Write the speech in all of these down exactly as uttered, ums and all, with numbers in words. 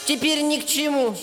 теперь ни к чему.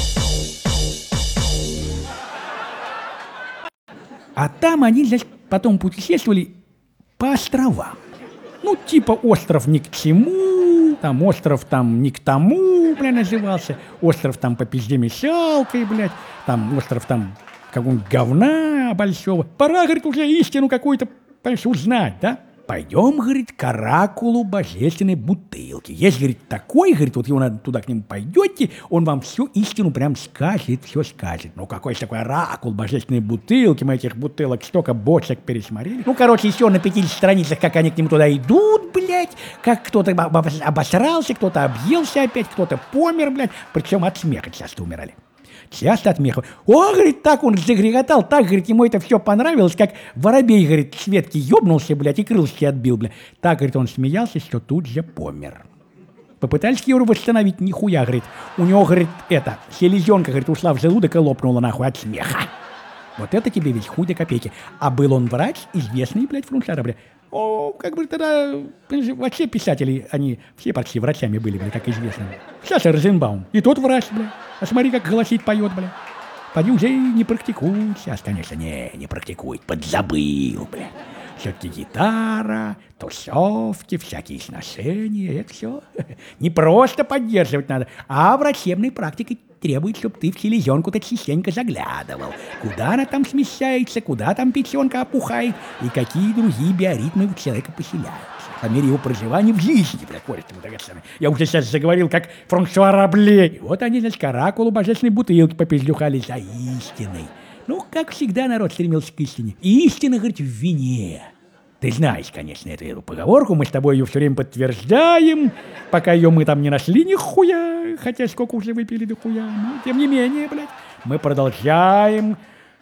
А там они, значит, потом путешествовали по островам. Ну, типа остров ни к чему, там остров там ни к тому, бля, назывался. Остров там по пизде мешалкой, блядь. Там остров там какого-нибудь говна большого. Пора, говорит, уже истину какую-то, понимаешь, узнать, да? Пойдем, говорит, к оракулу божественной бутылки. Есть, говорит, такой, говорит, вот его надо туда к нему пойдете, он вам всю истину прям скажет, все скажет. Ну, какой же такой оракул божественной бутылки, мы этих бутылок столько бочек пересмотрели. Ну, короче, еще на пятидесяти страницах, как они к нему туда идут, блядь, как кто-то обосрался, кто-то объелся опять, кто-то помер, блядь, причем от смеха часто умирали. Часто от смеха. О, говорит, так он загреготал, так, говорит, ему это все понравилось, как воробей, говорит, с ветки ёбнулся, блядь, и крылышки отбил, блядь. Так, говорит, он смеялся, что тут же помер. Попытались его восстановить, нихуя, говорит. У него, говорит, это, селезенка, говорит, ушла в желудок и лопнула нахуй от смеха. Вот это тебе ведь хуй до копейки. А был он врач, известный, блядь, фрунчара, блядь. О, как бы тогда, вообще писатели, они все почти врачами были, блядь, как известно. Саша Розенбаум, и тот врач, блядь. А смотри, как голосит, поет, блядь. Поди уже не практикует сейчас, конечно, не, не практикует, подзабыл, блядь. Все-таки гитара, тусовки, всякие сношения, это все не просто поддерживать надо, а врачебной практикой требует, чтобы ты в селезенку-то частенько заглядывал. Куда она там смещается, куда там печенка опухает и какие другие биоритмы у человека поселяются. По мере его проживания в жизни, блядь, корень ему драгоценный. Я уже сейчас заговорил, как Франсуа Рабле. И вот они, значит, к оракулу божественной бутылки попизлюхали за истиной. Ну, как всегда, народ стремился к истине. И истина, говорит, в вине. Ты знаешь, конечно, эту поговорку, мы с тобой ее все время подтверждаем, пока ее мы там не нашли нихуя, хотя сколько уже выпили дохуя, но тем не менее, блядь, мы продолжаем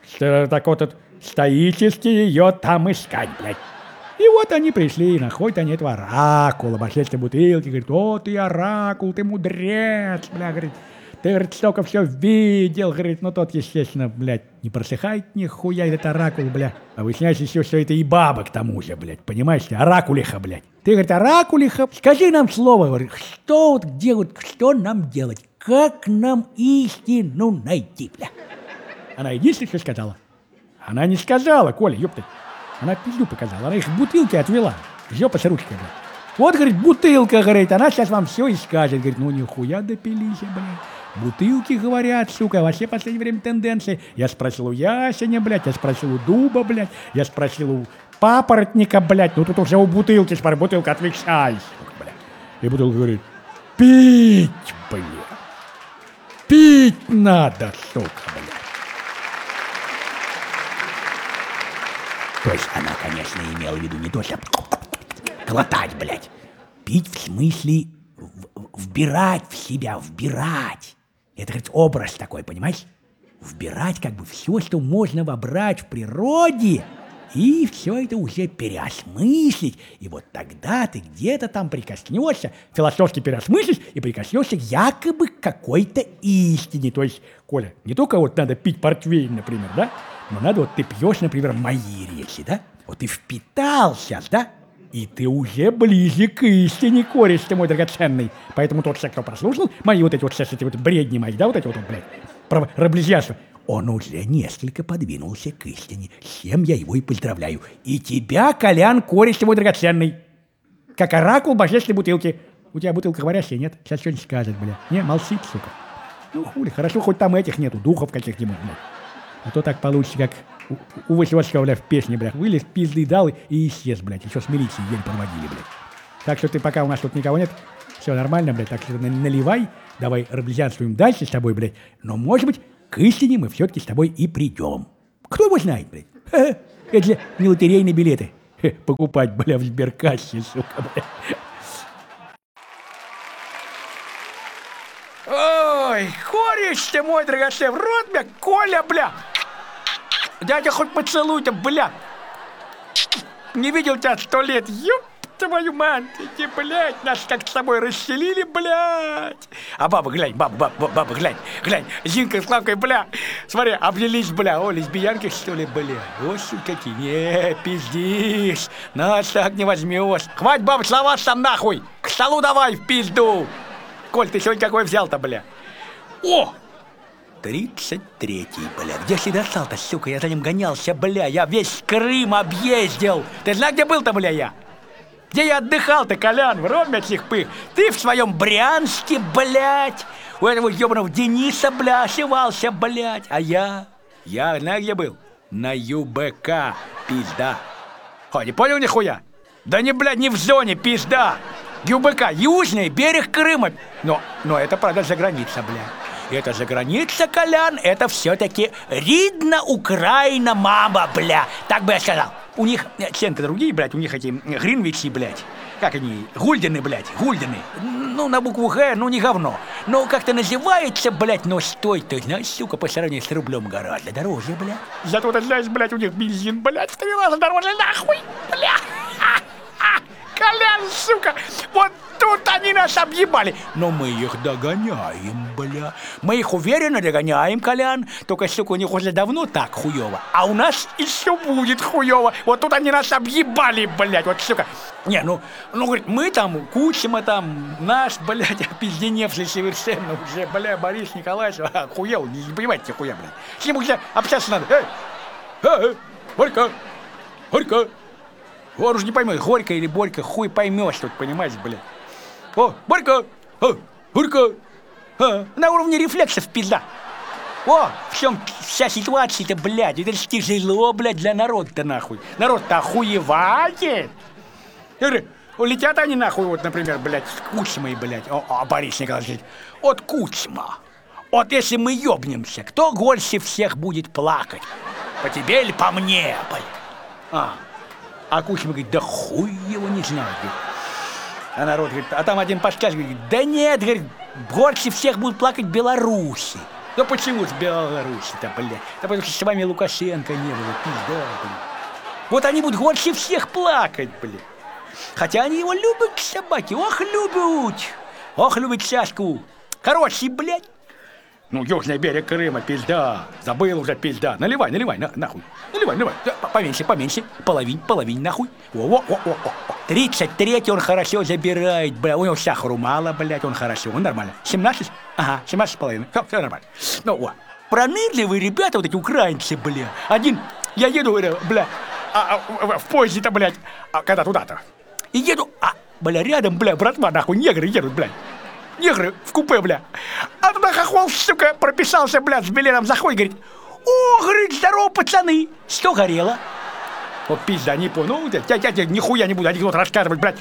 так вот стоически ее там искать, блядь. И вот они пришли, и находят они этого оракула, божественной бутылки, говорит, о, ты оракул, ты мудрец, бля, говорит, ты, говорит, столько все видел, говорит, ну тот, естественно, блядь, не просыхает нихуя этот оракул, бля. А выясняется еще, что это и баба к тому же, блядь, понимаешь, оракулиха, блядь. Ты, говорит, оракулиха, скажи нам слово, говорит, что вот, где вот, что нам делать, как нам истину найти, бля. Она единственное, что сказала. Она не сказала, Коля, ёпта. Она пизду показала, она их в бутылке отвела, жопа с ручкой, блядь. Вот, говорит, бутылка, говорит, она сейчас вам все и скажет, говорит, ну нихуя допились, блядь. Бутылки, говорят, сука, вообще в последнее время тенденции. Я спросил у ясеня, блядь, я спросил у дуба, блядь, я спросил у папоротника, блядь, ну тут уже у бутылки, смотри, бутылка, отвечай, сука, блядь. И бутылка говорит, пить, блядь, пить надо, сука, блядь. То есть она, конечно, имела в виду не то, что глотать, блядь, пить в смысле вбирать в себя, вбирать. Это, говорит, образ такой, понимаешь? Вбирать как бы все, что можно вобрать в природе, и все это уже переосмыслить. И вот тогда ты где-то там прикоснешься, философски переосмыслишь и прикоснешься якобы к какой-то истине. То есть, Коля, не только вот надо пить портвейн, например, да? Но надо вот ты пьешь, например, мои речи, да? Вот ты впитался, да? И ты уже ближе к истине, кореш ты мой драгоценный. Поэтому тот человек, кто прослушал мои вот эти вот сейчас эти вот бредни мои, да, вот эти вот, блядь, про раблезианство, он уже несколько подвинулся к истине. С чем я его и поздравляю. И тебя, Колян, кореш ты мой драгоценный. Как оракул божественной бутылки. У тебя бутылка говорящая, нет? Сейчас что-нибудь скажет, бля. Не, молчит, сука. Ну, хули, хорошо, хоть там этих нету, духов каких-нибудь, блядь. А то так получится, как у, у Высоцкого, бля, в песне, бля, вылез, пизды дал и исчез, блядь. Еще с милицией еле проводили, блядь. Так что ты, пока у нас тут никого нет, все нормально, блядь, так что наливай, давай раблезианствуем дальше с тобой, блядь. Но, может быть, к истине мы все-таки с тобой и придем. Кто его знает, блядь? Ха-ха. Это же не лотерейные билеты. Ха, покупать, бля, в сберкассе, сука, бля. Ой, кореш ты мой драгоценный, в рот, бля, Коля, бля. Дядя хоть поцелуй-то, бля. Не видел тебя сто лет, ёп твою мать, эти, блядь, нас как с тобой расселили, блядь. А баба, глянь, баба, баба, баба, глянь, глянь, Зинка с Славкой, бля, смотри, обнялись, бля, о, лесбиянки, что ли, бля. О, сука, какие, не, пиздишь, нас так не возьмешь. Хватит, баба, слова сам нахуй, к столу давай, в пизду. Коль, ты сегодня какой взял-то, бля? О! тридцать третий, бля. Где ж ты достал-то, сука? Я за ним гонялся, бля. Я весь Крым объездил. Ты знаешь, где был-то, бля, я? Где я отдыхал-то, Колян? В ромячих пых. Ты в своем Брянске, блядь. У этого ёбаного Дениса, бля, ошивался, блядь. А я? Я, знаешь, где был? На ЮБК, пизда. О, не понял нихуя? Да не, блядь, не в зоне, пизда. ЮБК, южный берег Крыма. Но, но это, правда, за граница, бля. Это за граница, Колян, это все-таки Ридна, Украина, мама, бля. Так бы я сказал. У них центры другие, блядь, у них эти Гринвичи, блядь. Как они? Гульдены, блядь, Гульдены. Ну, на букву Г, ну, не говно. Но как-то называется, блядь, но стоит, ты знаешь, сука, по сравнению с рублем гораздо дороже, блядь. Зато, ты знаешь, блядь, у них бензин, блядь, в три раза дороже, нахуй, бля. Колян, сука, вот тут они нас объебали. Но мы их догоняем, бля. Мы их уверенно догоняем, Колян. Только, сука, у них уже давно так хуёво. А у нас еще будет хуёво. Вот тут они нас объебали, блядь, вот, сука. Не, ну, ну, говорит, мы там, Кучма там, наш, блядь, опизденевший совершенно уже, бля, Борис Николаевич, а, хуел, не, не понимаете, хуя, блядь. С ним уже общаться надо. Эй, эй, Борька, Борька. Он уж не поймет, Горько или Борька, хуй поймешь тут, понимаешь, блядь. О, Борька, о, Борька, а, на уровне рефлексов, пизда. О, в чем вся ситуация-то, блядь, это ж тяжело, блядь, для народа-то, нахуй. Народ-то охуевает. Я говорю, улетят они, нахуй, вот, например, блядь, с Кучмой, блядь, о, о, Борис Николаевич, от Кучма. Вот если мы ёбнемся, кто больше всех будет плакать? По тебе или по мне, блядь? А. А Кучма говорит, да хуй его не знает, говорит. А народ говорит, а там один подскажет, говорит, да нет, говорит, больше всех будут плакать белорусы. Да почему с Беларуси-то, блядь? Да потому что с вами Лукашенко не было, пизда, блядь. Вот они будут больше всех плакать, блядь. Хотя они его любят, собаки, ох, любят. Ох, любят чашку. Короче, блядь. Ну, южный берег Крыма, пизда. Забыл уже, пизда. Наливай, наливай, на, нахуй. Наливай, наливай. Поменьше, поменьше. Половинь, половинь, нахуй. Во-во-во-во. тридцать третий он хорошо забирает, бля. У него сахару мало, блядь, он хорошо, он нормально. семнадцать? Ага, семнадцать с половиной. Все, все нормально. Ну, вот. Пронырливые ребята, вот эти украинцы, бля. Один, я еду, бля, а, а, в поезде-то, блядь, а, когда туда-то. И еду, а, бля, рядом, бля, братва, нахуй, негры едут, блядь. Негры в купе, бля. А туда хохол, сука, прописался, блядь, с билетом заходит, говорит, о, говорит, здорово, пацаны, что горело? Вот пизда, не понял, ну, я, я, я нихуя не буду анекдот рассказывать, блядь.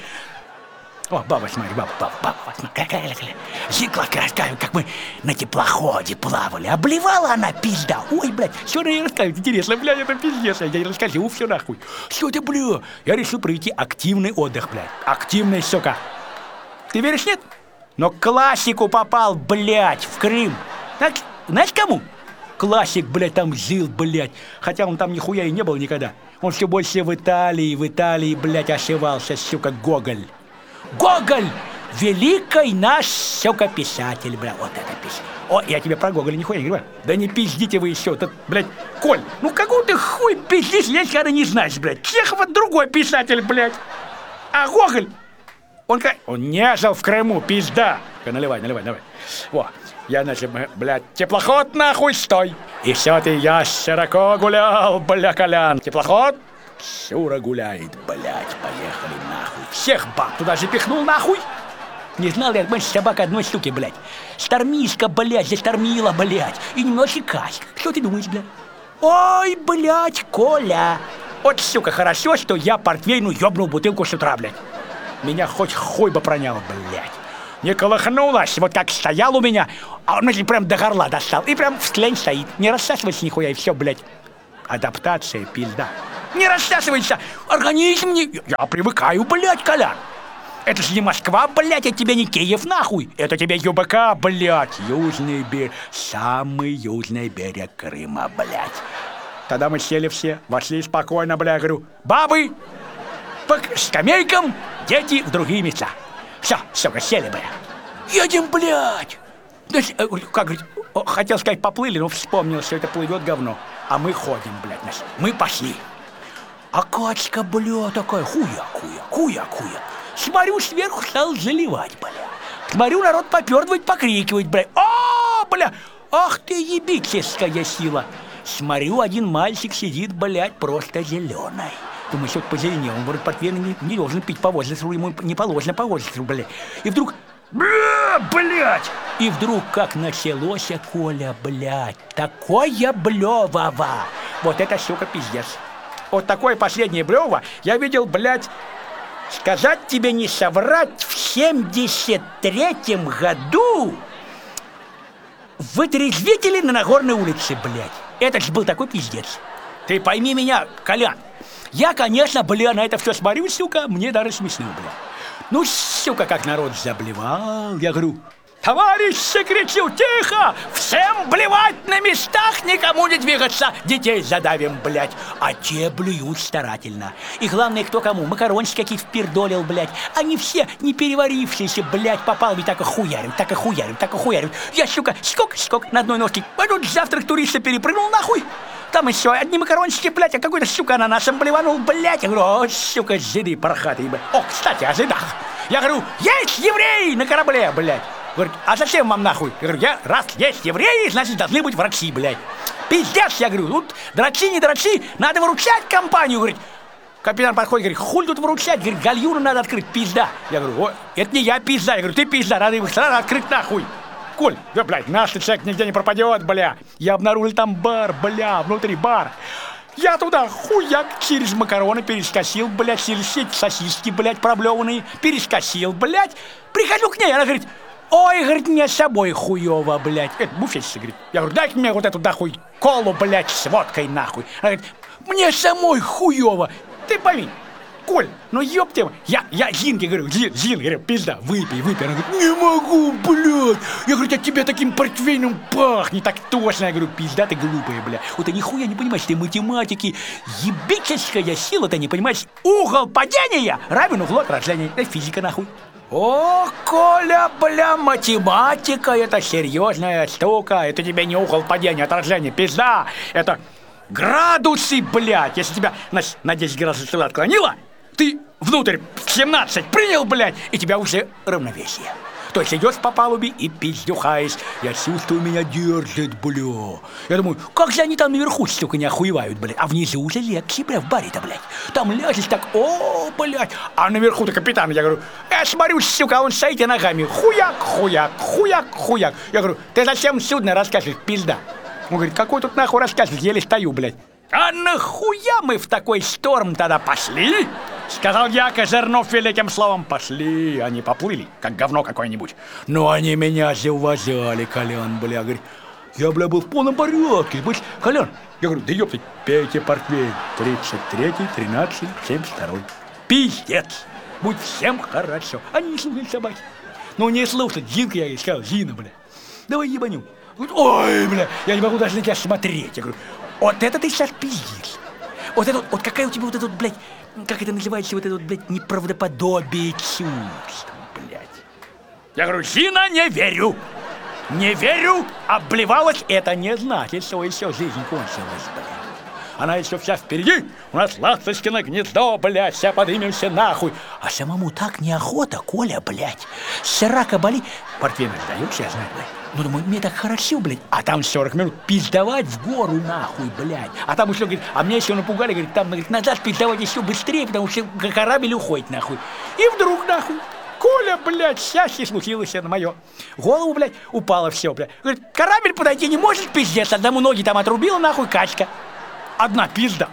О, баба, смотри, баба, баба, баба, смотри, какая, какая, Зикладка рассказывает, как мы на теплоходе плавали. Обливала она, пизда. Ой, блядь, все ей рассказывает, интересно, блядь, это пиздец. Я ей расскажу, все нахуй. Что это, бля? Я решил провести активный отдых, блядь. Активный, сука. Ты веришь, нет? Но к классику попал, блядь, в Крым. Так, знаешь, кому? Классик, блядь, там жил, блядь. Хотя он там нихуя и не был никогда. Он все больше в Италии, в Италии, блядь, ошивался, сука, Гоголь. Гоголь! Великий наш, сука, писатель, бля, вот это писатель. О, я тебе про Гоголя нихуя не говорю. Да не пиздите вы еще, тут, блядь, Коль, ну какого ты хуй пиздишь, если ты не знаешь, блядь. Чехов другой писатель, блядь. А Гоголь, он, он не жил в Крыму, пизда. Наливай, наливай, наливай. Во, я, значит, блядь, теплоход нахуй стой. И все ты, я широко гулял, бля, Колян. Теплоход Шура гуляет, блядь, поехали нахуй. Всех баб туда же пихнул нахуй. Не знал я, больше собака одной штуки, блядь. Штормишка, блядь, заштормила, блядь. И немножко касть. Что ты думаешь, блядь? Ой, блядь, Коля. Вот, сука, хорошо, что я портвейну ёбнул бутылку с утра, блядь. Меня хоть хуй бы пронял, блядь. Не колыхнулась, вот как стоял у меня, а он, значит, прям до горла достал. И прям в тлень стоит. Не рассасывайся нихуя, и все, блядь. Адаптация, пизда. Не рассасывайся. Организм не... Я привыкаю, блядь, Колян. Это же не Москва, блядь, это тебе не Киев, нахуй. Это тебе ЮБК, блядь. Южный берег. Самый южный берег Крыма, блядь. Тогда мы сели все, вошли спокойно, блядь, говорю, бабы по скамейкам, дети в другие места. Все, сука, сели, блядь. Едем, блядь. Как говорить, хотел сказать, поплыли, но вспомнил, что это плывет говно. А мы ходим, блядь, мы пошли. А качка, бля, такая, хуя, хуя, хуя, хуя. Смотрю, сверху стал заливать, бля. Смотрю, народ попердывает, покрикивает, блядь. О, бля, ах ты ебическая сила. Смотрю, один мальчик сидит, блядь, просто зеленый. Думаю, что-то позеленел, он вроде портвейна не, не должен пить по возрасту, ему не положено по возрасту, блядь. И вдруг, бля, блядь, и вдруг как началось, Коля, блядь, такое блёвово. Вот это, сука, пиздец. Вот такое последнее блёво я видел, блядь, сказать тебе не соврать, в семьдесят третьем году в отрезвителе на Нагорной улице, блядь. Это же был такой пиздец. Ты пойми меня, Колян. Я, конечно, бля, на это все смотрю, сука, мне даже смешно, бля. Ну, сука, как народ заблевал. Я говорю, товарищи, кричу, тихо! Всем блевать на местах, никому не двигаться. Детей задавим, блядь. А те блюют старательно. И главное, кто кому. Макарончики какие впердолил, блядь. Они все не переварившиеся, блядь, попал. Ведь так охуярим, так охуярим, так охуярим. Я, сука, скок, скок на одной ножке. А тут завтрак туриста перепрыгнул нахуй. Там еще одни макарончики, блядь, а какой-то, сука, ананасом блеванул, блядь. Я говорю, о, сука, жиды пархатые, блядь. О, кстати, о жидах. Я говорю, есть евреи на корабле, блядь. Говорит, а зачем вам нахуй? Я говорю, я, раз есть евреи, значит, должны быть врачи, блядь. Пиздец, я говорю, тут дрочи, не дрочи, надо выручать компанию, говорит. Капитан подходит, говорит, хуй тут выручать, говорит, гальюну надо открыть, пизда. Я говорю, о, это не я пизда, я говорю, ты пизда, надо его сразу открыть нахуй. Коль, да, блядь, наш человек нигде не пропадет, бля. Я обнаружил там бар, бля, внутри бар. Я туда хуяк через макароны перескосил, блядь, через эти сосиски, блядь, проблеванные, перескосил, блядь. Прихожу к ней, она говорит, ой, говорит, мне с собой хуёво, блядь. Это буфетчица, говорит. Я говорю, дай мне вот эту, нахуй, колу, блядь, с водкой, нахуй. Она говорит, мне самой хуёво. Ты пойми, Коль, ну ёптем, я, я Зинке говорю, Зин, Зин, говорю, пизда, выпей, выпей. Она говорит, не могу, блядь. Я говорю, от тебя таким портвейном пахнет, так точно. Я говорю, пизда ты глупая, бля. Вот ты нихуя не понимаешь, ты математики, ебическая сила, ты не понимаешь. Угол падения равен углу отражения. Это физика, нахуй. О, Коля, бля, математика, это серьезная штука. Это тебе не угол падения, отражения, пизда. Это градусы, блядь. Если тебя на, на десять градусов отклонило, ты внутрь в семнадцать принял, блядь, и тебя уже равновесие. То есть идешь по палубе и пиздюхаешь. Я чувствую, меня держит, бля. Я думаю, как же они там наверху столько не охуевают, блядь. А внизу уже легче, бля, в баре-то, блядь. Там ляжешь так, о, блядь. А наверху-то капитан, я говорю, я смотрю, сука, он стоит и ногами. Хуяк, хуяк, хуяк, хуяк. Я говорю, ты зачем судно рассказываешь, пизда? Он говорит, какой тут нахуй рассказывать, еле стою, блядь. А нахуя мы в такой шторм тогда пошли? Сказал я, Козырнов великим словом, пошли. Они поплыли, как говно какое-нибудь. Но они меня зауважали, Колян, бля. Говорит, я, бля, был в полном порядке. Колян, я говорю, да ёптать, пейте портвейн. тридцать третий, тринадцатый, семьдесят второй. Пиздец. Будет всем хорошо. Они не слушают собаки. Ну не слушать, Зинка, я ей сказал, Зина, бля. Давай ебанем. Ой, бля, я не могу даже на тебя смотреть. Я говорю, вот это ты сейчас пиздишь. Вот это вот, какая у тебя вот эта вот, блядь, как это называется, вот это вот, блядь, неправдоподобие чувств, блядь. Я говорю, Зина, не верю. Не верю, обливалась, это не значит, что еще жизнь кончилась, блядь. Она еще вся впереди, у нас ласточкино гнездо, блядь, вся подымемся нахуй. А самому так неохота, Коля, блядь. Срака болит. Портвейн раздаешься, я знаю, блядь. Ну, думаю, мне так хорошо, блядь. А там сорок минут пиздовать в гору, нахуй, блядь. А там еще, говорит, а меня еще напугали, говорит, там, говорит, назад пиздовать еще быстрее, потому что корабль уходит, нахуй. И вдруг, нахуй, Коля, блядь, счастье случилось на мое. Голову, блядь, упало все, блядь. Говорит, корабль подойти не может, пиздец, одному ноги там отрубила, нахуй, качка. Одна пизда.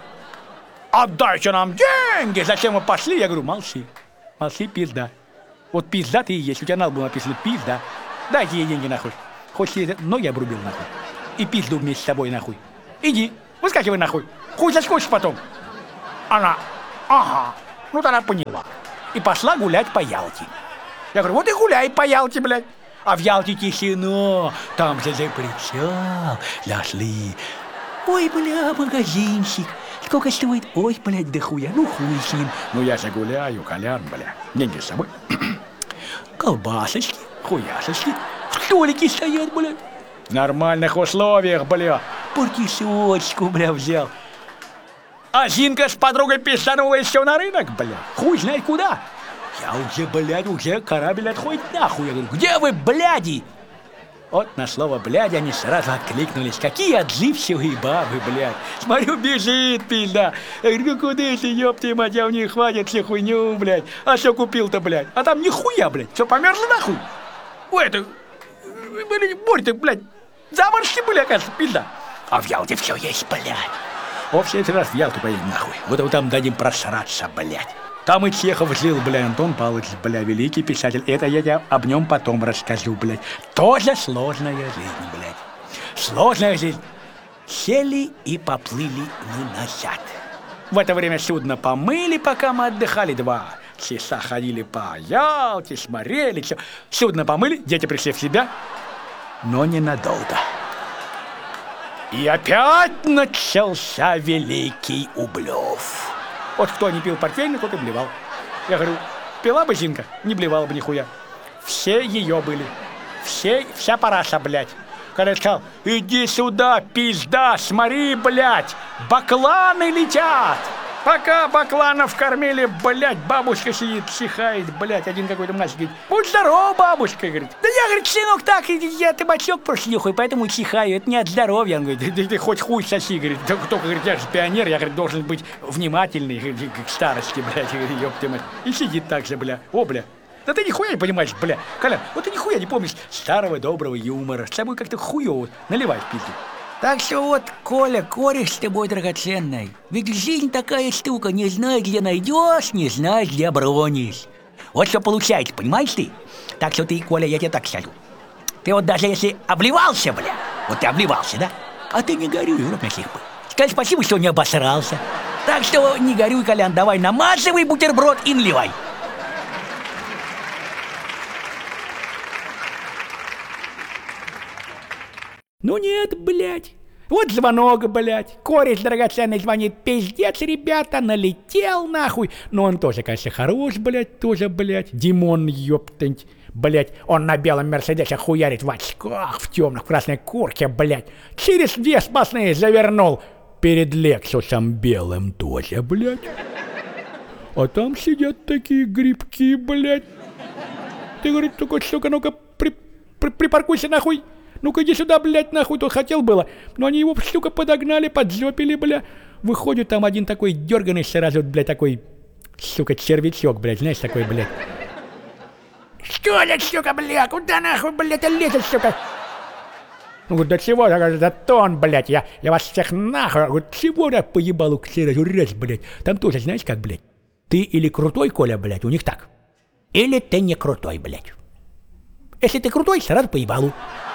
Отдайте нам деньги, зачем мы пошли? Я говорю, молчи, молчи, пизда. Вот пизда ты и есть, у тебя надо было написано пизда. Дайте ей деньги, нахуй. Хоть ей ноги обрубил, нахуй. И пизду вместе с собой, нахуй. Иди, выскакивай, нахуй. Хуй заскочишь потом. Она, ага, ну тогда поняла. И пошла гулять по Ялте. Я говорю, вот и гуляй по Ялте, блядь. А в Ялте тишина, там же за причал зашли. Ой, бля, магазинчик. Сколько стоит? Ой, блядь, да хуя, ну хуй с ним. Ну я же гуляю, Колян, бля. Деньги с собой. Колбасочки, хуясочки. Столики стоят, бля. В нормальных условиях, бля. Партисочку, бля, взял. А Зинка с подругой писанула еще на рынок, бля. Хуй знает куда. Я уже, блядь, уже корабль отходит нахуй. Я говорю, где вы, бляди? Вот на слово «блядь» они сразу откликнулись. Какие отзывчивые бабы, блядь. Смотрю, бежит, пизда. Я говорю, ну куда ты, ёпты, мать, я у них хватит всю хуйню, блядь. А что купил-то, блядь? А там нихуя, блядь. Что, померзло нахуй? Ой, это... Блядь, море-то, блядь, заморозки были, оказывается, пизда. А в Ялте все есть, блядь. В следующий раз в Ялту поедем, нахуй. Вот, вот там дадим просраться, блядь. Там и Чехов жил, бля, Антон Павлович, бля, великий писатель. Это я тебе об нем потом расскажу, блядь. Тоже сложная жизнь, блядь. Сложная жизнь. Сели и поплыли мы назад. В это время судно помыли, пока мы отдыхали. Два часа ходили по Ялте, смотрели, все. Судно помыли, дети пришли в себя, но ненадолго. И опять начался великий Ублев. Вот кто не пил портвейн, тот и блевал. Я говорю, пила бы Зинка, не блевала бы нихуя. Все ее были. Все, вся параша, блядь. Когда я сказал, иди сюда, пизда, смотри, блядь, бакланы летят. Пока бакланов кормили, блядь, бабушка сидит, чихает, блядь. Один какой-то мальчик говорит, будь здорова, бабушка, говорит. Да я, говорит, сынок, так, я табачок просто нюхаю, поэтому чихаю, это не от здоровья. Он говорит, ты, ты, ты хоть хуй соси, говорит. Только, только, говорит, я же пионер, я, говорит, должен быть внимательный, говорит, к старости, блядь, ёпты мать. И сидит так же, бля, о, бля. Да ты нихуя не понимаешь, бля. Колян, вот ты нихуя не помнишь старого доброго юмора. С тобой как-то хуёво наливай в пизду. Так что вот, Коля, кореш с тобой драгоценный. Ведь жизнь такая штука, не знаешь, где найдешь, не знаешь, где обронишь. Вот что получается, понимаешь ты? Так что ты, Коля, я тебе так скажу. Ты вот даже если обливался, бля, вот ты обливался, да? А ты не горюй, гроб на слегка. Скажи спасибо, что не обосрался. Так что не горюй, Колян, давай намазывай бутерброд и наливай. Ну нет, блядь. Вот звонок, блядь. Кореш драгоценный звонит. Пиздец, ребята, налетел нахуй. Но он тоже, конечно, хорош, блядь, тоже, блядь. Димон, ёптать, блядь. Он на белом Мерседесе хуярит в очках, в темных, в красной куртке, блядь. Через две спасные завернул. Перед Лексусом белым тоже, блядь. А там сидят такие грибки, блядь. Ты, говорит, только, сука, ну-ка, при, при, припаркуйся нахуй. Ну-ка иди сюда, блядь, нахуй, тот хотел было. Но они его, сука, подогнали, поджопили, бля. Выходит там один такой дерганый сразу, блядь, такой, сука, червячок, блядь, знаешь, такой, блядь. Что, блядь, сука, блядь, куда нахуй, блядь, лезет, сука? Ну, до чего, я говорю, да тон, блядь, я, я вас всех нахуй, я говорю, чего я поебалу сразу, раз, блядь. Там тоже, знаешь, как, блядь, ты или крутой, Коля, блядь, у них так. Или ты не крутой, блядь. Если ты крутой, сразу поебалу.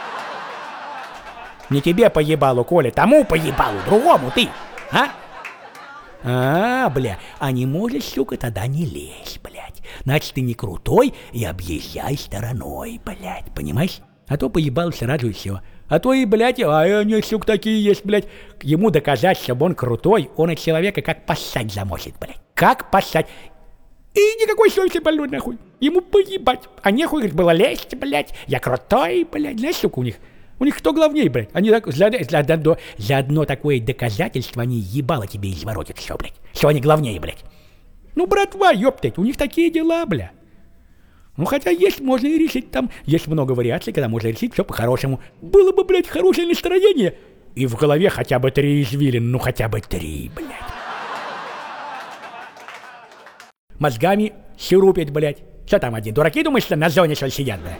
Не тебе поебалу, Коля, тому поебалу, другому ты, а? А, бля, а не можешь, сука, тогда не лезь, блядь. Значит, ты не крутой и объезжай стороной, блядь, понимаешь? А то поебал сразу и все. А то и, блядь, а они, сука, такие есть, блядь. Ему доказать, чтобы он крутой, он от человека как поссать замочит, блядь. Как поссать. И никакой совести больной, нахуй. Ему поебать. А нехуй, говорит, было лезть, блядь. Я крутой, блядь. Знаешь, сука, у них? У них кто главней, блядь? Они так, за, за, за, за одно такое доказательство они ебало тебе изворотят все, блядь. Что они главнее, блядь. Ну, братва, ёптать, у них такие дела, бля. Ну, хотя есть, можно и решить там. Есть много вариаций, когда можно решить все по-хорошему. Было бы, блядь, хорошее настроение. И в голове хотя бы три извилин, ну хотя бы три, блядь. Мозгами щурупить, блядь. Что там один, дураки, думаешь, что на зоне что ли сидят, блядь?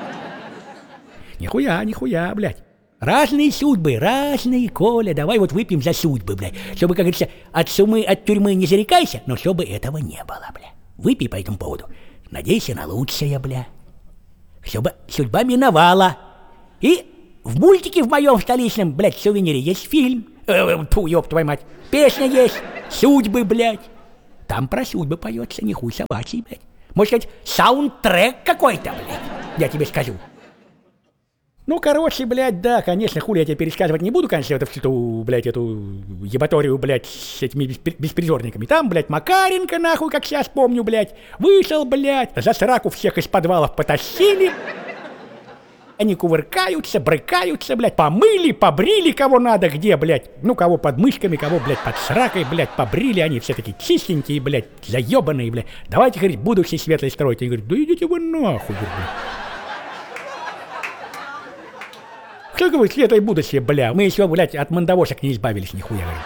Нихуя, нихуя, блядь. Разные судьбы, разные, Коля. Давай вот выпьем за судьбы, блядь. Чтобы, как говорится, от сумы, от тюрьмы не зарекайся, но чтобы этого не было, блядь. Выпей по этому поводу. Надейся на лучшее, бля. Чтобы судьба миновала. И в мультике в моем столичном, блядь, сувенире есть фильм. Э, фу, ёб твою мать. Песня есть. Судьбы, блядь. Там про судьбы поется, не хуй собачий, блядь. Может сказать, саундтрек какой-то, блядь. Я тебе скажу. Ну, короче, блядь, да, конечно, хули я тебе пересказывать не буду, конечно, эту, эту, блядь, эту ебаторию, блядь, с этими беспризорниками. Там, блядь, Макаренко, нахуй, как сейчас помню, блядь, вышел, блядь, за сраку всех из подвалов потащили. Они кувыркаются, брыкаются, блядь, помыли, побрили кого надо, где, блядь, ну, кого под мышками, кого, блядь, под сракой, блядь, побрили, они все такие чистенькие, блядь, заебанные, блядь. Давайте, говорит, будущее светлое строить. Они говорят, да идите вы нахуй, блядь. Что вы светлое будущее, бля, мы еще, блядь, от мандавошек не избавились, нихуя, говорит.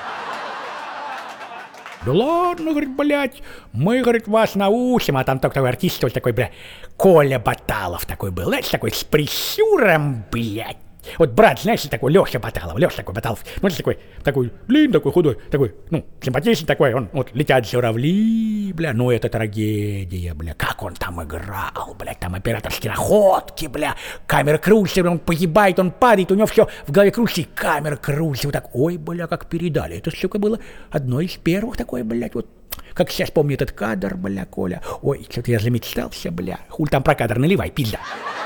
Да ладно, говорит, блядь, мы, говорит, вас научим, а там только такой артист, что такой, бля, Коля Баталов такой был, знаешь, такой с прищуром, блядь. Вот брат, знаешь, такой Леша Баталов, Леша такой Баталов, ну, такой, такой, блин, такой худой, такой, ну, симпатичный такой, он, вот, летят журавли, бля, ну, это трагедия, бля, как он там играл, бля, там операторские находки, бля, камера крутится, он погибает, он падает, у него все в голове крутится, и камера крутится, вот так, ой, бля, как передали, это, сука, было одно из первых такое, блядь, вот, как сейчас помню этот кадр, бля, Коля, ой, что-то я замечтался, бля, хуль там про кадр, наливай, пизда.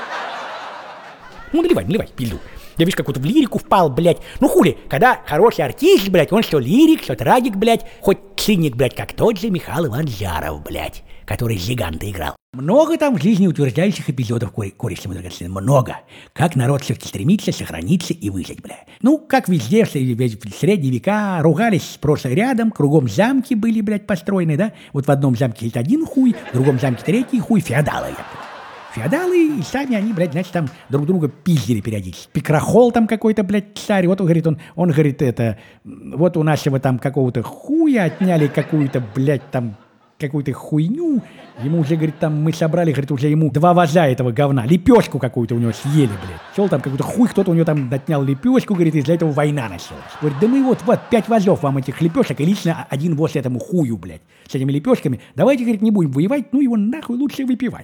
Ну, наливай, наливай, пилю. Я, видишь, какую-то в лирику впал, блядь. Ну, хули, когда хороший артист, блядь, он что лирик, что трагик, блядь, хоть циник, блядь, как тот же Михаил Иванович Жаров, блядь, который Жиганта играл. Много там в жизни утверждающих эпизодов, кореши мы драгоценные, много. Как народ все-таки стремится сохраниться и выжить, блядь. Ну, как везде, в средние века ругались просто рядом, кругом замки были, блядь, построены, да? Вот в одном замке есть один хуй, в другом замке третий хуй, феодалы, я понял. Феодалы, и сами они, блядь, значит, там друг друга пиздили периодически. Пикрахол там какой-то, блядь, царь. Вот он говорит, он, он говорит, это, вот у нашего там какого-то хуя отняли какую-то, блядь, там, какую-то хуйню. Ему уже, говорит, там, мы собрали, говорит, уже ему два ваза этого говна. Лепешку какую-то у него съели, блядь. Шел там какой-то хуй, кто-то у него там отнял лепешку, говорит, из-за этого война началась. Говорит, да мы вот, вот, пять вазов вам этих лепешек, и лично один воз этому хую, блядь, с этими лепешками. Давайте, говорит, не будем воевать, ну его нахуй лучше выпивать.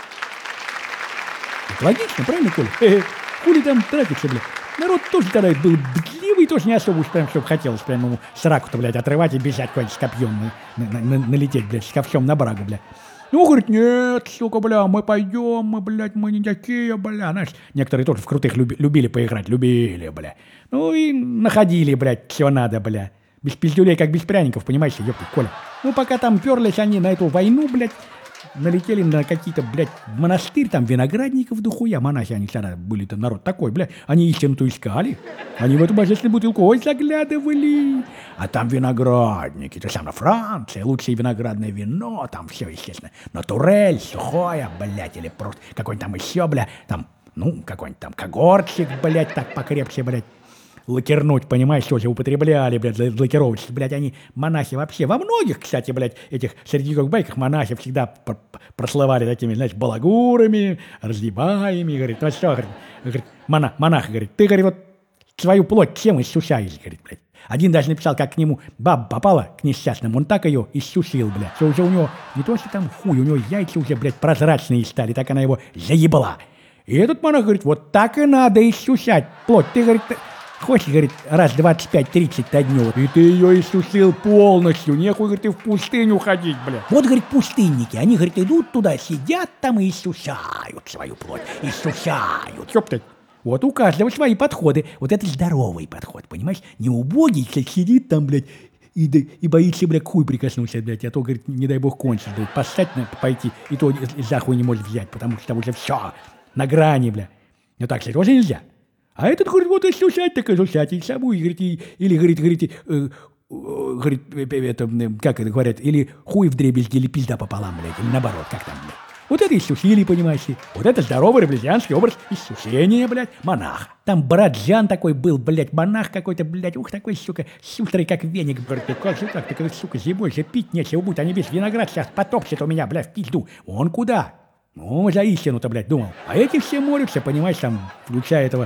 Логично, правильно, Коля? Э-э, хули там тратится, блядь. Народ тоже тогда был бдливый, тоже не особо уж прям, чтобы хотелось прям ему сраку-то, блядь, отрывать и бежать куда-нибудь с копьем, на, на, на, налететь, блядь, с ковшом на брагу, блядь. Ну, говорит, нет, сука, бля, мы пойдем, мы, блядь, мы не такие, бля. Знаешь, некоторые тоже в крутых люби, любили поиграть, любили, бля. Ну, и находили, блядь, все надо, бля. Без пиздюлей, как без пряников, понимаешь, ёпта, Коля. Ну, пока там перлись они на эту войну, блядь, налетели на какие-то, блядь, монастырь, там виноградников дохуя, монахи они всегда были-то народ такой, блядь, они истину-то искали, они в эту божественную бутылку, ой, заглядывали, а там виноградники, то самое Франция, лучшее виноградное вино, там все, естественно, натурель, сухое, блядь, или просто какой-нибудь там еще, блядь, там, ну, какой-нибудь там когортчик, блядь, так покрепче, блядь. Лакернуть, понимаешь, тоже употребляли, блядь, лакировщики, блядь, они, монахи вообще, во многих, кстати, блядь, этих средневековых байках монахи всегда пр- прослывали такими, знаешь, балагурами, разъебаями, говорит, ну что, говорит, говорит монах, монах, говорит, ты, говорит, вот свою плоть чем иссушаешь, говорит, блядь. Один даже написал, как к нему баба попала, к несчастному, он так ее иссушил, блядь, что уже у него, не то что там хуй, у него яйца уже, блядь, прозрачные стали, так она его заебала. И этот монах говорит, вот так и надо иссушать плоть, ты, говорит, хочешь, говорит, раз двадцать пять тридцать на дню, и ты ее иссушил полностью, нехуй, говорит, ты в пустыню ходить, бля. Вот, говорит, пустынники, они, говорит, идут туда, сидят там и иссушают свою плоть, иссушают. Ёптать. Вот у каждого свои подходы, вот это здоровый подход, понимаешь? Не убогий, как сидит там, блядь, и, да, и боится, блядь, хуй прикоснуться, блядь, а то, говорит, не дай бог кончить, блядь, поссать на, пойти, и то за хуй не может взять, потому что там уже все на грани, бля. Но так, кстати, тоже нельзя. А этот, говорит, вот иссушать, так иссушать, и собой, говорит, и, или, говорит, говорит, э, э, говорит, это, как это говорят, или хуй вдребезги, или пизда пополам, блядь, или наоборот, как там, блядь. Вот это иссушили, понимаешь, вот это здоровый раблезианский образ иссушения, блядь, монаха. Там брат Жан такой был, блядь, монах какой-то, блядь, ух, такой, сука, шустрый, как веник, говорит, как же так, такой, сука, зимой же пить нечего будет, они весь виноград сейчас потопчет у меня, блядь, в пизду. Он куда? Ну, за истину-то, блядь, думал. А эти все молятся, понимаешь, там, включая этого...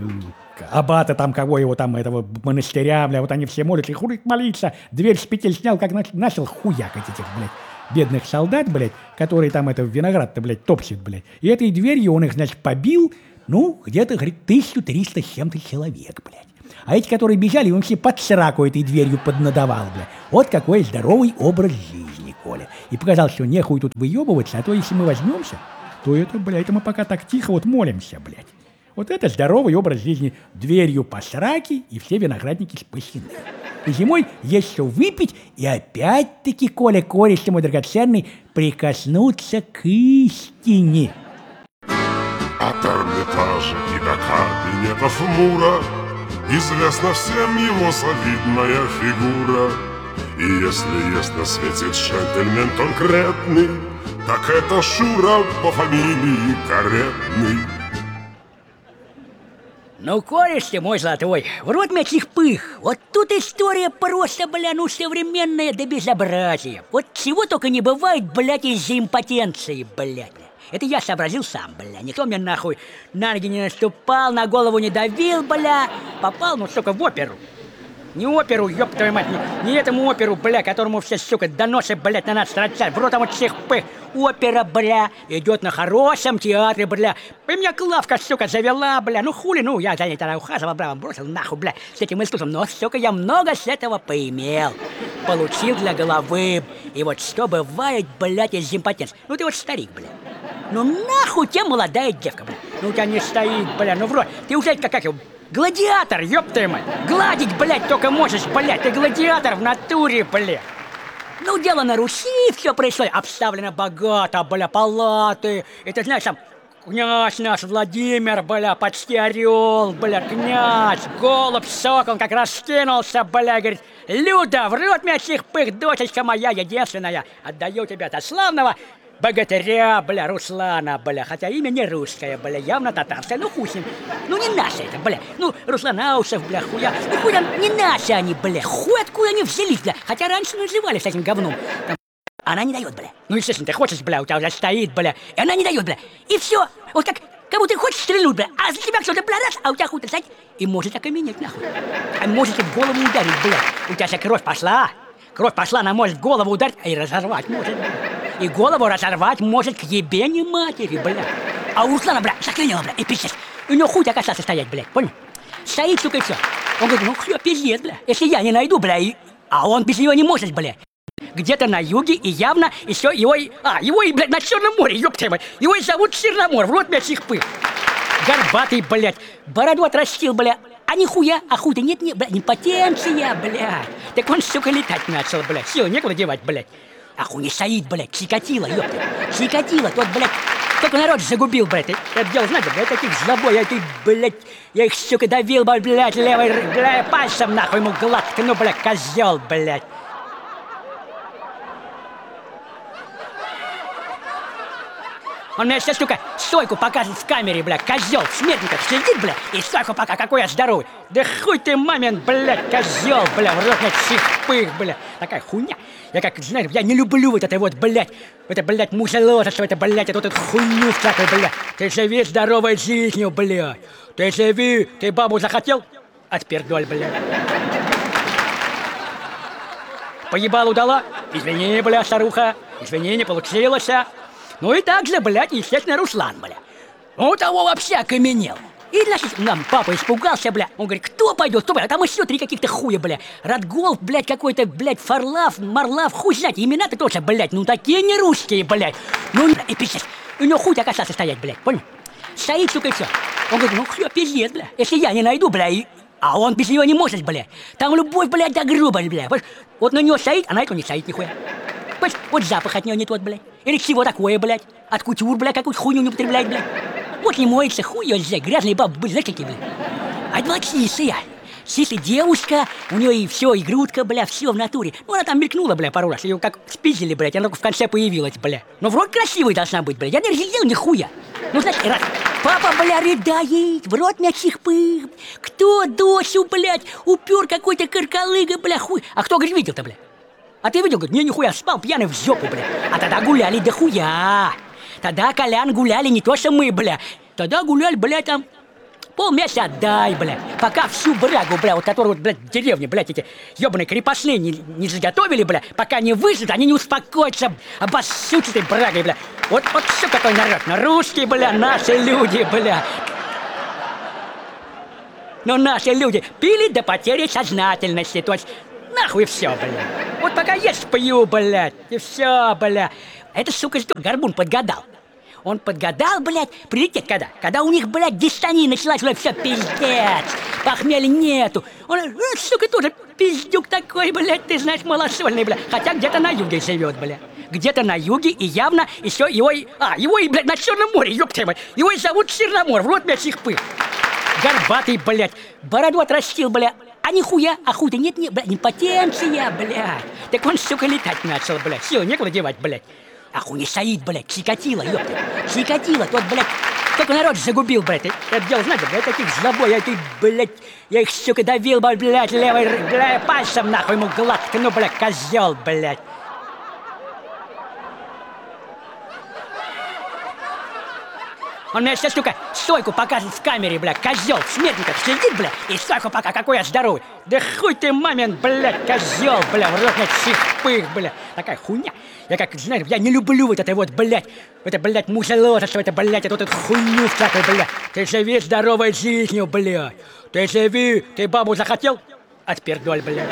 аббата там, кого его там, этого монастыря, бля, вот они все молятся, и хуй молиться, дверь с петель снял, как начал хуякать этих, блядь, бедных солдат, блядь, которые там это виноград-то, блядь, топчет, блядь. И этой дверью он их, значит, побил, ну, где-то, говорит, тысячу триста с чем-то человек, блядь. А эти, которые бежали, он все под сраку этой дверью поднадавал, блядь. Вот какой здоровый образ жизни, Коля. И показал, что нехуй тут выебываться, а то если мы возьмемся, то это, блядь, это мы пока так тихо вот молимся, блядь. Вот это здоровый образ жизни. Дверью по сраке, и все виноградники спасены. И зимой есть что выпить, и опять-таки, Коля, кореш мой драгоценный, прикоснуться к истине. От Эрмитажа кабинетов Мура известна всем его солидная фигура. И если есть на свете джентльмен конкретный, так это Шура по фамилии Каретный. Ну, кореш ты мой золотой, в рот мячих пых. Вот тут история просто, бля, ну, современная до безобразия. Вот чего только не бывает, блядь, из-за импотенции, блядь. Это я сообразил сам, бля. Никто мне нахуй на ноги не наступал, на голову не давил, бля. Попал, ну, сука, в оперу. Не оперу, ёб твою мать, не, не этому оперу, бля, которому все, сука, доносы, блядь, на нас строчат. В рот там вот всех пых. Опера, бля, идет на хорошем театре, бля. И меня Клавка, сука, завела, бля. Ну хули, ну, я за ней тогда ухаживал, бля, бросил нахуй, бля, с этим искусством. Но, сука, я много с этого поимел. Получил для головы. И вот что бывает, блядь, из импотенции. Ну ты вот старик, бля. Ну нахуй тебе молодая девка, бля. Ну у тебя не стоит, бля, ну в рот. Ты уже как, как его... Гладиатор, ёб твою мать! Гладить, блядь, только можешь, блядь! Ты гладиатор в натуре, блядь! Ну, дело на Руси, все происходит. Обставлено богато, бля, палаты. Это, знаешь, там, князь наш Владимир, бля, почти орел, бля, князь, голубь, сокол, как раскинулся, бля, говорит: Люда, в рот мячих пых, дочечка моя единственная, отдаю тебе от славного богатыря, бля, Руслана, бля, хотя имя не русское, бля, явно татарское, ну хуй с ним. Ну не наше это, бля, ну Русланаусов, бля, хуя, ну хуй там, не наши они, бля, хуй откуда они взялись, бля, хотя раньше назывались этим говном. Там, она не дает, бля, ну естественно, ты хочешь, бля, у тебя уже стоит, бля, и она не дает, бля, и все, вот как, кому ты хочешь стрельнуть, бля, а за тебя кто-то, бля, раз, а у тебя хуй-то, знаете, и может окаменеть, нахуй, а можете в голову ударить, бля, у тебя вся кровь пошла, кровь пошла, она может в голову ударить, и разорвать может, бля. И голову разорвать может к ебени матери, бля. А у Руслана, бля, заклинило, бля, и пиздец. У него хуй оказался стоять, блядь, понял? Стоит, сука, и все. Он говорит: ну, все, пиздец, бля. Если я не найду, бля, и... А он без него не может, бля. Где-то на юге, и явно еще его... А, его, и, блядь, на Черном море, ёпта мать. Его и зовут Черномор, в рот мячих пых. Горбатый, блядь, бороду отрастил, бля. А нихуя, а хуй-то нет-нет, бля, импотенция, блядь. Так он, сука, летать начал, блядь. Сил некуда девать, блядь. А хуй не стоит, блядь, Чикатило, ёпта. Чикатило, тот, блядь, только народ загубил, блядь. Это дело, знаете, блядь, таких злобой, я ты, блядь, я их, сука, давил, блядь, левой, блядь, пальцем, нахуй, ему гладко, ну, блядь, козел, блядь. Он мне сейчас, сука, стойку показывает в камере, бля, козел, в смертниках сидит, бля, и стойку пока, какой я здоровый. Да хуй ты, мамин, блядь, козел, бля, в рот мячих пых, бля. Такая хуйня. Я как, знаешь, я не люблю вот это вот, блядь, это, блядь, мусоложество, это, блядь, это вот эту хуйню всякую, блядь. Ты живи здоровой жизнью, блядь. Ты живи, ты бабу захотел? Отпердоль, блядь. Поебалу дала? Извини, бля, старуха, извини, не получилось. Ну и так же, блядь, естественно, Руслан, бля. Он того вообще окаменел. И, значит, нам папа испугался, бля. Он говорит: кто пойдет, кто пойдет? А там еще три каких-то хуя, бля. Радголов, блядь, какой-то, блядь, Фарлав, Марлав, хуй знать. Имена-то тоже, блядь, ну такие не русские, блядь. Ну, и пиздец. У него хуй так остался стоять, блядь, понял? Стоит, сука, и все. Он говорит: ну, все, пиздец, бля. Если я не найду, бля, и... А он без него не может, блядь. Там любовь, блядь, до гроба, бля. Вот на него стоит, а на этого не стоит нихуя. Вот запах от нее не тот, блядь. Или чего такое, блядь. От кутюр, блядь, какую-то хуйню не употребляет, блядь. Вот не моется, хуй ее взять. Грязные бабы были, знаешь, какие, блядь. А это была чистая. Чистая девушка, у нее и все, и грудка, бля, все в натуре. Ну, она там мелькнула, бля, пару раз. Ее как спиздили, блядь, она только в конце появилась, бля. Но в рот красивой должна быть, блядь. Я не разглядел нихуя. Ну, знаешь, раз папа, бля, рыдает, в рот мячих пых. Кто дочь, блядь, упер какой-то каркалыга, бля, хуй. А кто, говорит, видел-то, бля? А ты видел, говорит, не, нихуя, спал пьяный в жопу, бля. А тогда гуляли до хуя. Тогда, Колян, гуляли не то, что мы, бля. Тогда гуляли, бля, там полмесяца отдай, бля. Пока всю брагу, бля, вот которую, вот, блядь, в деревне, блядь, эти ебаные крепостные не, не заготовили, бля. Пока не выжат, они не успокоятся, обоссут этой брагой, бля. Вот, вот все какой народ. На русские, бля, наши люди, бля. Но наши люди пили до потери сознательности, то есть... Нахуй все, бля. Вот пока есть пью, блядь, и все, бля. Это, сука, что, горбун подгадал. Он подгадал, блядь, прилететь когда? Когда у них, блядь, дистания началась, блядь, все, пиздец. Похмелья нету. Он, э, сука, тоже пиздюк такой, блядь, ты знаешь, малосольный, блядь. Хотя где-то на юге живет, блядь. Где-то на юге, и явно еще его... А, его и, блядь, на Черном море, ёпта мать. Его и зовут Черномор, в рот мячих пых. горбатый, блядь, бороду отрастил, бля. А нихуя, а хуй-то нет, нет, блядь, импотенция, блядь. Так он, сука, летать начал, блядь. Сил некуда девать, блядь. А хуй не стоит, блядь, Чикатило, ёпта. Чикатило, тот, блядь, только народ загубил, блядь. Я делал, знаете, блядь, таких злобой, я таких, блядь, я их, сука, давил, блядь, левой, блядь, пальцем, нахуй, ему гладко, ну, блядь, козел, блядь. Он мне сейчас, сука, стойку показывает в камере, бля, козел, в смертниках сидит, бля, и стойку пока, какой я здоровый. Да хуй ты, мамин, блядь, козел, бля, в рот мне чихпых, бля. Такая хуйня. Я как, знаешь, я не люблю вот это вот, блядь, это, блядь, музело, что это, блядь, это вот эту хуйню всякую, блядь. Ты живи здоровой жизнью, блядь. Ты живи, ты бабу захотел? Отпердоль, блядь.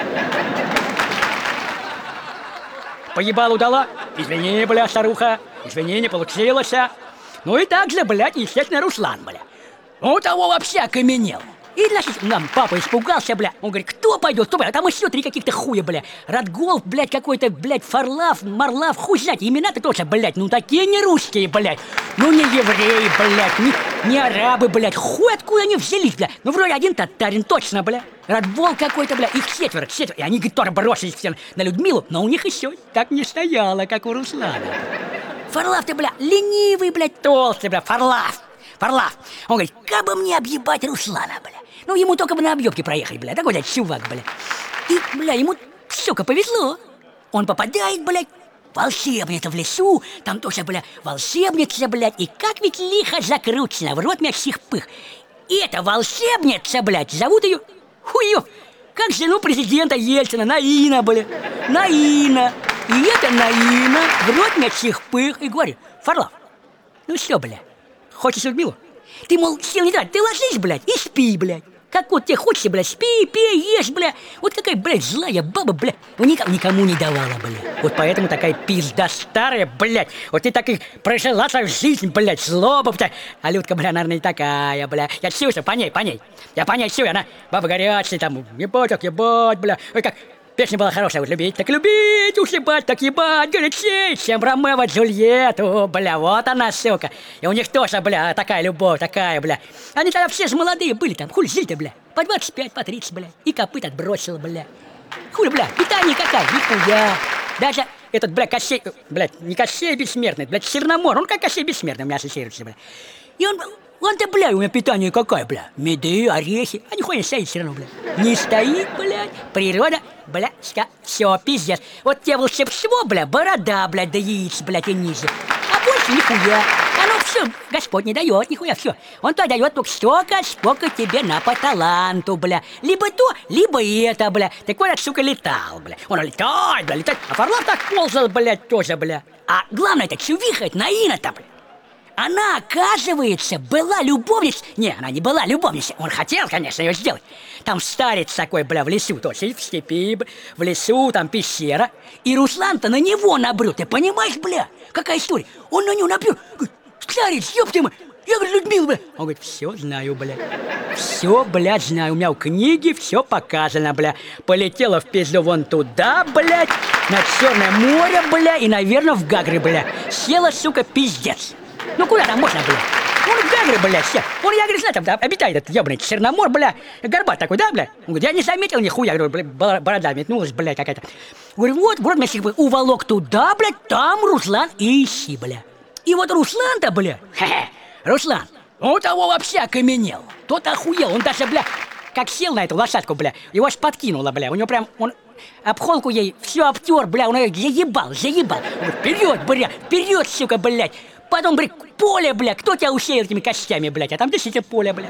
Поебалу дала? Извини, бля, старуха, извини, не получилось, а. Ну и так же, блядь, естественно, Руслан, бля. Он того вообще окаменел. И, значит, нам папа испугался, бля. Он говорит, кто пойдет, кто пойдет? А там еще три каких-то хуя, бля. Радгол, блядь, какой-то, блядь, Фарлав, Марлав, хуй знать. Имена-то тоже, блядь, ну такие не русские, блядь. Ну не евреи, блядь, не, не арабы, блядь. Хуй откуда они взялись, бля. Ну вроде один татарин, точно, бля. Радгол какой-то, бля. Их четверо, четверо. И они, говорит, тоже бросились все на Людмилу. Но у них еще так не стояло, как у Руслана. Фарлав ты, бля, ленивый, блядь, толстый, бля, Фарлав. Фарлав. Он говорит, как бы мне объебать Руслана, бля. Ну, ему только бы на объебке проехать, бля. Такой, блядь, чувак, бля. И, бля, ему, сука, повезло. Он попадает, блядь, в волшебницу в лесу. Там тоже, бля, волшебница, блядь. И как ведь лихо закручено, в рот меня чихпых. И эта волшебница, блядь, зовут ее Хуев. Как жену президента Ельцина, Наина, бля. Наина. И это Наина в рот меня чихпых. И говорит, Фарлав, ну все, бля, хочешь Людмилу? Ты, мол, сил не трать, ты ложись, блядь, и спи, блядь. Как вот тебе хочется, блядь, спи, пей, ешь, бля. Вот какая, блядь, злая баба, блядь. Ну, никому, никому не давала, блядь. Вот поэтому такая пизда старая, блядь. Вот ты так и прожила свою жизнь, блядь, злоба, блядь. А Людка, бля, наверное, не такая, бля. Я чувствую, по ней, по ней. Я по ней чую, она баба горячая, там, ебать, так ебать, бля. Ой, как... Песня была хорошая, вот любить, так любить, уж ебать, так ебать, горячей, чем Ромео Джульетту, бля, вот она, сука. И у них тоже, бля, такая любовь, такая, бля. Они тогда все же молодые были там, хули жили-то, бля, по двадцать пять, по тридцать, бля, и копыт отбросила, бля. Хули, бля, питание какая, нихуя. Даже этот, бля, Кощей, блядь, не Кощей бессмертный, блядь, Черномор, он как Кощей бессмертный у меня ассоциируется, бля. И он... Он-то, бля, у меня питание какая, бля? Меды, орехи, а нихуя не стоит все равно, бля. Не стоит, блядь. Природа, бля, все, пиздец. Вот тебе волшебство, бля, борода, блядь, да яиц, блядь, и ниже. А больше нихуя. Оно все, Господь не дает, нихуя, все. Он то дает только столько, сколько тебе на по таланту, бля. Либо то, либо это, бля. Так вот, сука, летал, бля. Он летает, бля, летает. А Фарлав так ползал, блядь, тоже, бля. А главное, это чувиха, это Наина-то, бля. Она, оказывается, была любовницей. Не, она не была любовницей. Он хотел, конечно, ее сделать. Там старец такой, бля, в лесу, то есть в степи, в лесу, там пещера. И Руслан-то на него набрел. Ты понимаешь, бля, какая история? Он на него набрел. Говорит, старец, ёпты мы. Я говорю, Людмила, бля. Он говорит, все знаю, бля. Все, блядь, знаю. У меня в книге все показано, бля. Полетела в пизду вон туда, блядь, на Черное море, бля, и, наверное, в Гагры, бля. Села, сука, пиздец. Ну куда там можно, бля? Он в Гагры, бля, все. Он, я говорю, знаю, там да, обитает этот ебаный Черномор, бля. Горбат такой, да, бля? Он говорит, я не заметил нихуя. Я говорю, бля, борода метнулась, бля, какая-то. Говорю, вот, вот, меня бы уволок туда, бля, там Руслан и ищи, бля. И вот Руслан-то, бля, хе-хе, Руслан, он того вообще окаменел. Тот охуел, он даже, бля, как сел на эту лошадку, бля, его аж подкинуло, бля. У него прям, он обхолку ей все обтер, бля, он ее заебал, заебал. Он говорит, вперед, бля, вперед, сука, блядь. Потом, блядь, поле, бля, кто тебя усеял этими костями, блядь, а там действительно поле, бля.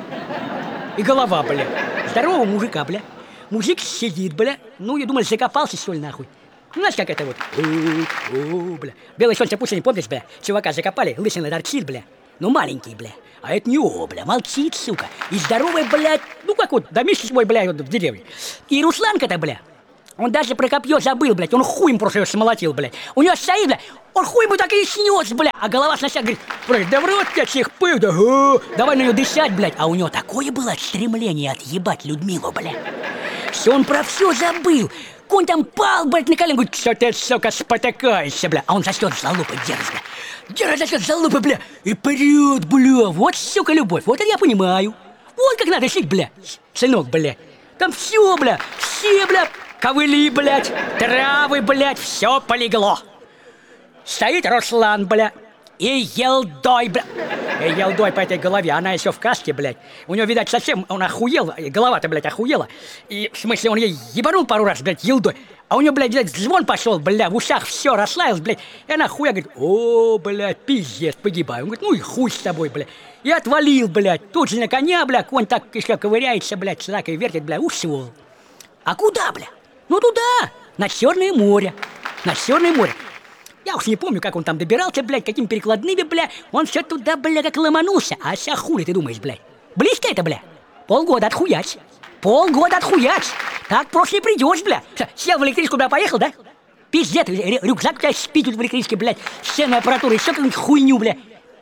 И голова, бля. Здорового мужика, бля. Мужик сидит, бля. Ну, я думаю, закопался, что ли, нахуй. Ну, знаешь, как это вот. У-у-у, бля. Белое солнце пусть не помнишь, бля. Чувака закопали, лысина торчит, бля. Ну, маленький, бля. А это не о, бля, молчит, сука. И здоровый, блядь, ну, как вот, домишний свой, бля, вот в деревне. И Русланка-то, бля. Он даже про копье забыл, блядь. Он хуем просто ее смолотил, блядь. У него стоит, блядь. Он хуй ему так и снес, блядь. А голова сначала говорит, блядь, да в рот тебя всех пых, да, а, давай на нее дышать, блядь. А у него такое было стремление отъебать Людмилу, блядь. Что он про все забыл. Конь там пал, блядь, на колено. Говорит, что ты, сука, спотыкаешься, блядь. А он за счет залупы держит, блядь. Держит за счет залупы, блядь. И прет, бля. Вот, сука, любовь. Вот это я понимаю. Вот как надо жить, бля, сынок, бля. Там все, бля, все, бля, ковыли, блядь, травы, блядь, все полегло. Стоит Руслан, бля, и елдой, бля. И елдой по этой голове, она еще в каске, блядь. У него, видать, совсем, он охуел, голова-то, блядь, охуела. И, в смысле, он ей ебанул пару раз, блядь, елдой. А у него, блядь, блядь, звон пошел, бля, в ушах все расслаилось, блядь. И она хуя говорит, о, блядь, пиздец, погибаю. Он говорит, ну и хуй с тобой, блядь. И отвалил, блядь. Тут же на коня, бля, конь так еще ковыряется, блядь, слакой вертит, бля, ушел. А куда, бля? Ну туда, на Черное море. На Черное море. Я уж не помню, как он там добирался, блядь, какими перекладными, бля. Он все туда, бля, как ломанулся. А ся хули ты думаешь, блядь? Близко это, бля? Полгода отхуять. Полгода отхуять. Так просто не придешь, бля. Сел в электричку, бля, поехал, да? Пиздец, рюкзак у тебя спит тут в электричке, блядь. Сценная аппаратура, еще какую-нибудь хуйню, бля.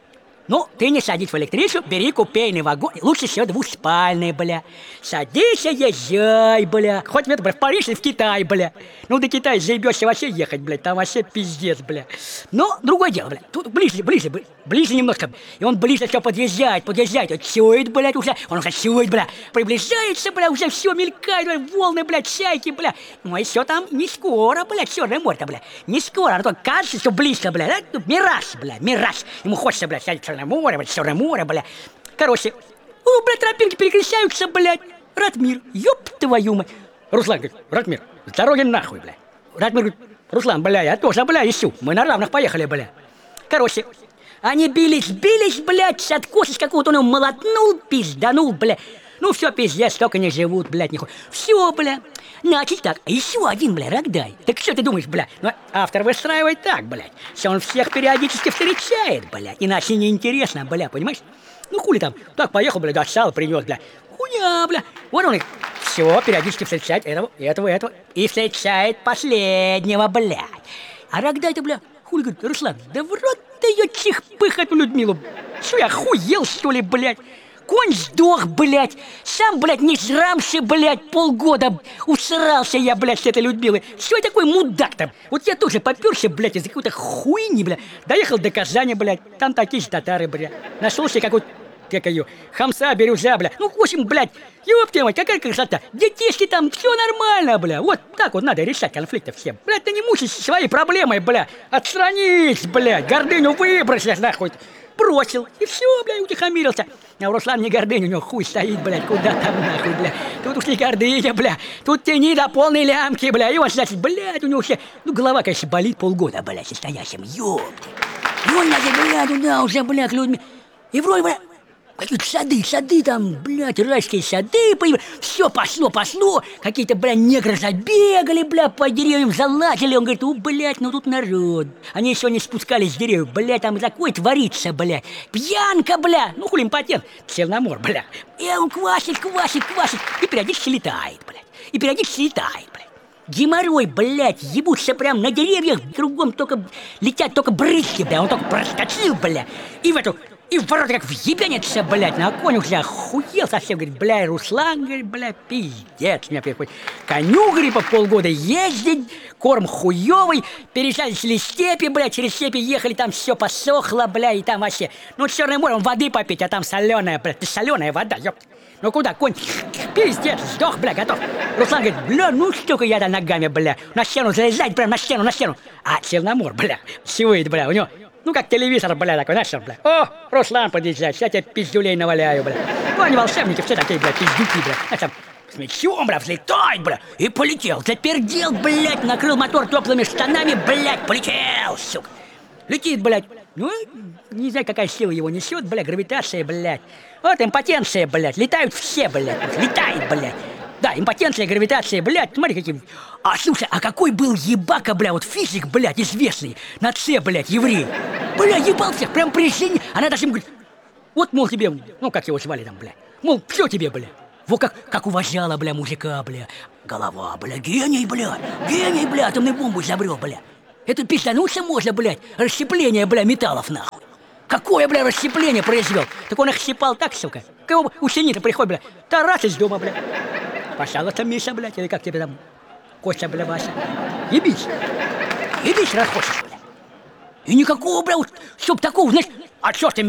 Ну, ты не садись в электричку, бери купейный вагон. Лучше всего двуспальный, бля. Садись и езжай, бля. Хоть это, бля, в Париж или в Китай, бля. Ну, до Китая заебешься вообще ехать, блядь. Там вообще пиздец, бля. Но другое дело, бля. Тут ближе, ближе, ближе, ближе немножко. И он ближе все подъезжает, подъезжает. Вот чует, блядь, уже. Он уже чует, бля. Приближается, бля, уже все мелькает, бля, волны, блядь, чайки, бля. Ну, и все там не скоро, блядь, Черное море-то, бля. Не скоро, а то кажется, что близко, бля. Да? Мираж, бля, мираж. Ему хочется, бля, сядь Черное море, блядь, Черное море, бля. Короче, ну, блядь, тропинки перекращаются, блядь. Ратмир, ёб твою мать. Руслан говорит, Ратмир, с дороги нахуй, бля. Ратмир говорит, Руслан, бля, я тоже, бля, ищу. Мы на равных поехали, бля. Короче, они бились, бились, блядь, откосишь какого-то он его молотнул, пизданул, бля. Ну все, пиздец, столько не живут, блядь, нихуя. Все, бля. Значит так, еще один, бля, Рогдай. Так что ты думаешь, бля? Ну, автор выстраивает так, блядь. Что он всех периодически встречает, блядь. Иначе неинтересно, бля, понимаешь? Ну хули там, так поехал, бля, достал, принес, бля. Хуя, бля. Вот он и все, периодически встречает этого, этого, этого. И встречает последнего, блядь. А Рогдай-то, бля, хули, говорит, Руслан, да в рот ты ее чих-пых эту Людмилу. Что, я охуел, что ли, блядь? Конь сдох, блядь. Сам, блядь, не жрамши, блядь, полгода усрался я, блядь, с этой Людмилой. Что я такой мудак там? Вот я тоже попёрся, блядь, из-за какой-то хуйни, блядь. Доехал до Казани, блядь. Там такие же татары, блядь. Нашел себе какой-то, как ее, хамса, бирюза, блядь. Ну, в общем, блядь, ёпта мать, какая красота. Детишки там, все нормально, бля. Вот так вот надо решать конфликты всем. Блядь, ты не мучайся своей проблемой, бля. Отстранись, блядь, гордыню выбросишь, нахуй. Бросил, и все, блядь, утихомирился. А у Руслана не гордыня, у него хуй стоит, блядь, куда там нахуй, бля. Тут уж не гордыня, бля, тут тяни до полной лямки, бля. И он, значит, блядь, у него все, ну, голова, конечно, болит полгода, блядь, состоящим, ёпты. И он, значит, блядь, туда уже, блядь, людьми. И вроде, блядь, какие-то сады, сады там, блядь, райские сады появились. Все пошло, пошло. Какие-то, блядь, негры забегали, блядь, по деревьям залазили. Он говорит, у, блядь, ну тут народ. Они еще не спускались с деревьев, блядь, там такое творится, блядь. Пьянка, блядь. Ну, хули импотент. Черномор, блядь. И он квасит, квасит, квасит. И периодически летает, блядь. И периодически летает, блядь. Геморрой, блядь, ебутся прям на деревьях. Кругом только летят только брызги, блядь. Он только проскочил, блядь. И в эту... И в ворота как въебенится, блядь, на конь уже охуел совсем, говорит, бля, Руслан, говорит, бля, пиздец, меня приходит. Коню, говорит, по полгода ездить, корм хуёвый, переезжали через степи, блядь, через степи ехали, там все посохло, бля, и там вообще, ну, Черное море, он воды попить, а там соленая, блядь, соленая вода, ёпт. Ну куда, конь, пиздец, сдох, бля, готов. Руслан говорит, бля, ну столько я-то ногами, бля, на стену залезать, прям на стену, на стену. А Черномор, бля, сивает, бля, у него... Ну, как телевизор, бля, такой, знаешь, бля. О, Руслан подъезжает, сейчас я тебе пиздюлей наваляю, бля. Ну, они волшебники, все такие, бля, пиздюки, бля. А там с мечом, бля, взлетай, бля. И полетел, запердел, блядь, накрыл мотор теплыми штанами, блядь, полетел, сука. Летит, блядь. Ну, не знаю, какая сила его несет, бля, гравитация, блядь. Вот импотенция, блядь, летают все, блядь, летает, блядь. Да, импотенция, гравитация, блядь, смотри, какие... А, слушай, а какой был ебака, бля, вот физик, блядь, известный, на С, блядь, еврей. Бля, ебал всех, прям при жизни. Она даже ему говорит, вот, мол, тебе, ну, как его звали там, бля, мол, все тебе, бля. Вот как, как уважала, бля, мужика, бля. Голова, бля, гений, бля, гений, бля, атомную бомбу изобрел, бля. Это пиздануться можно, блядь, расщепление, бля, металлов, нахуй. Какое, бля, расщепление произвел? Так он их щипал так, сука. Кого ученик-то приходит, бля, тарас из дома, бля. Пожалуйста, Миша, блядь, или как тебе там, Костя, бля, Вася. Ебись. Ебись, раз хочешь, бля. И никакого, бля, вот, чтоб такого, знаешь, а чё ж ты